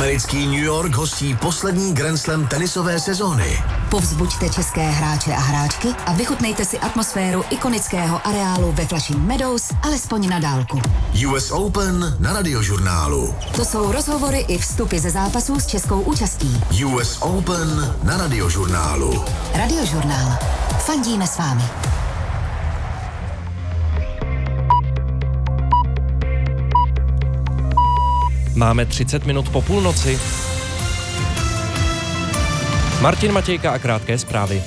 Americký New York hostí poslední Grand Slam tenisové sezóny. Povzbuďte české hráče a hráčky a vychutnejte si atmosféru ikonického areálu ve Flushing Meadows alespoň na dálku. US Open na Radiožurnálu. To jsou rozhovory i vstupy ze zápasů s českou účastí. US Open na Radiožurnálu. Radiožurnál. Fandíme s vámi. Máme 30 minut po půlnoci. Martin Matějka a krátké zprávy.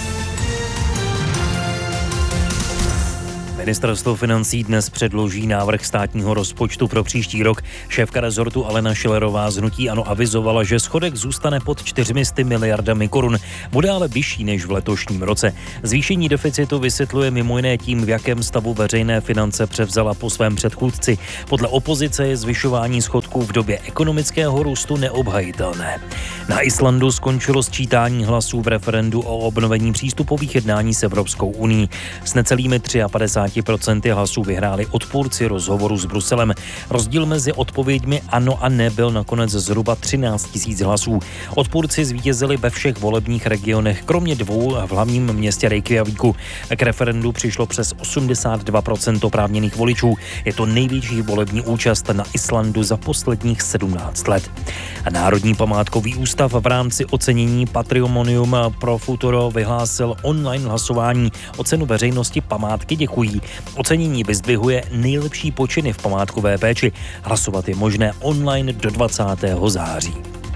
Ministerstvo financí dnes předloží návrh státního rozpočtu pro příští rok. Šéfka rezortu Alena Schillerová z hnutí ANO avizovala, že schodek zůstane pod 400 miliardami korun. Bude ale vyšší než v letošním roce. Zvýšení deficitu vysvětluje mimo jiné tím, v jakém stavu veřejné finance převzala po svém předchůdci. Podle opozice je zvyšování schodků v době ekonomického růstu neobhajitelné. Na Islandu skončilo sčítání hlasů v referendu o obnovení přístupových jednání s Evropskou unií. S necelými 53% hlasů vyhráli odpůrci rozhovoru s Bruselem. Rozdíl mezi odpověďmi ano a ne byl nakonec zhruba 13 000 hlasů. Odpůrci zvítězili ve všech volebních regionech, kromě 2 v hlavním městě Reykjavíku. K referendu přišlo přes 82% oprávněných voličů. Je to největší volební účast na Islandu za posledních 17 let. A Národní památkový ústav v rámci ocenění Patrimonium pro Futuro vyhlásil online hlasování o cenu veřejnosti památky Děkují. Ocenění vyzdvihuje nejlepší počiny v památkové péči. Hlasovat je možné online do 20. září.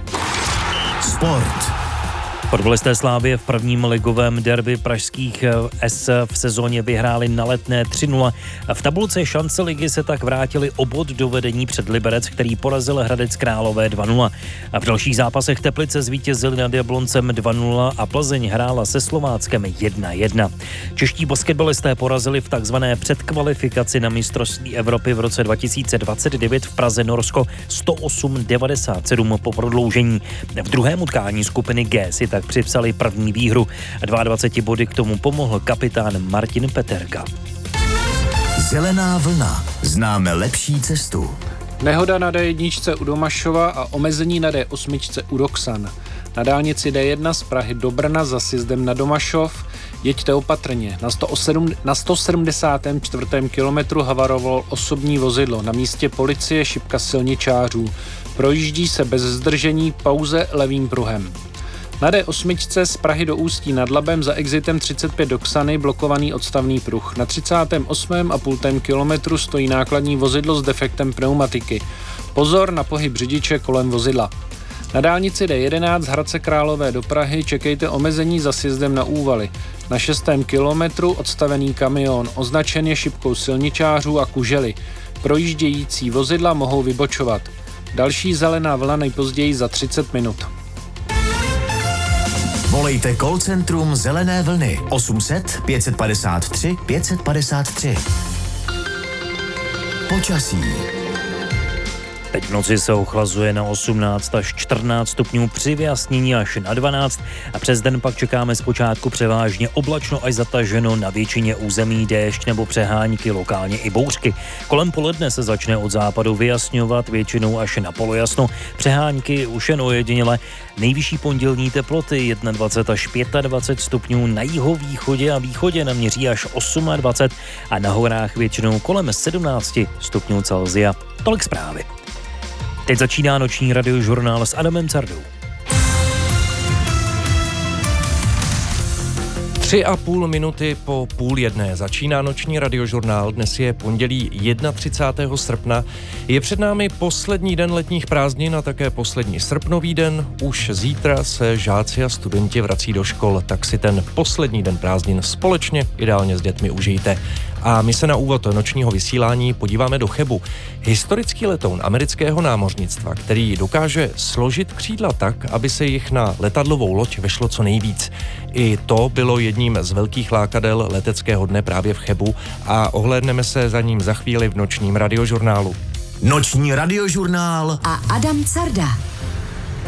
Sport. Fotbalisté Slavie v prvním ligovém derby pražských S v sezóně vyhráli na Letné 3-0. V tabulce šance ligy se tak vrátili o bod do vedení před Liberec, který porazil Hradec Králové 2-0. A v dalších zápasech Teplice zvítězili nad Jabloncem 2-0 a Plzeň hrála se Slováckem 1-1. Čeští basketbalisté porazili v takzvané předkvalifikaci na mistrovství Evropy v roce 2029 v Praze Norsko 108-97 po prodloužení. V druhém utkání skupiny G si tak připsali první výhru. 22 body k tomu pomohl kapitán Martin Peterka. Zelená vlna. Známe lepší cestu. Nehoda na D1 u Domašova a omezení na D8 u Roxan. Na dálnici D1 z Prahy do Brna za sjezdem na Domašov jeďte opatrně. Na 174. kilometru havarovalo osobní vozidlo. Na místě policie šipka silničářů. Projíždí se bez zdržení pouze levým pruhem. Na D8 z Prahy do Ústí nad Labem za exitem 35 do Ksany blokovaný odstavný pruh. Na 38,5 kilometru stojí nákladní vozidlo s defektem pneumatiky. Pozor na pohyb řidiče kolem vozidla. Na dálnici D11 z Hradce Králové do Prahy čekejte omezení za sjezdem na Úvaly. Na 6. kilometru odstavený kamion, označen je šipkou silničářů a kužely. Projíždějící vozidla mohou vybočovat. Další zelená vlna nejpozději za 30 minut. Volejte call centrum Zelené vlny 800 553 553. Počasí. Teď v noci se ochlazuje na 18 až 14 stupňů, při vyjasnění až na 12 a přes den pak čekáme zpočátku převážně oblačno až zataženo, na většině území déšť nebo přehánky, lokálně i bouřky. Kolem poledne se začne od západu vyjasňovat, většinou až na polojasno, přehánky už jen ojediněle. Nejvyšší pondělní teploty 21 až 25 stupňů, na jihovýchodě a východě naměří až 28 a na horách většinou kolem 17 stupňů Celsia. Tolik zprávy. Teď začíná noční radiožurnál s Adamem Cardou. 3,5 minuty po 12:30 začíná noční radiožurnál. Dnes je pondělí 31. srpna. Je před námi poslední den letních prázdnin a také poslední srpnový den. Už zítra se žáci a studenti vrací do škol, tak si ten poslední den prázdnin společně, ideálně s dětmi, užijte. A my se na úvod nočního vysílání podíváme do Chebu. Historický letoun amerického námořnictva, který dokáže složit křídla tak, aby se jich na letadlovou loď vešlo co nejvíc. I to bylo jedním z velkých lákadel leteckého dne právě v Chebu a ohlédneme se za ním za chvíli v nočním radiožurnálu. Noční radiožurnál a Adam Carda.